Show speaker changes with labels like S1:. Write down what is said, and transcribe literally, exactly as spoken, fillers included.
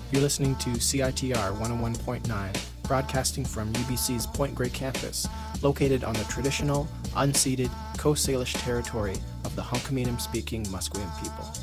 S1: You're listening to C I T R one oh one point nine, broadcasting from U B C's Point Grey campus, located on the traditional, unceded Coast Salish territory of the Hunkaminam-speaking Musqueam people.